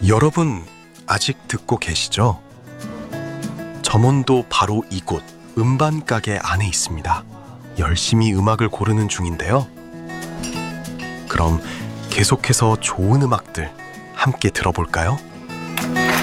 여러분, 아직 듣고 계시죠? 점원도 바로 이곳 음반 가게 안에 있습니다. 열심히 음악을 고르는 중인데요. 그럼 계속해서 좋은 음악들 함께 들어볼까요?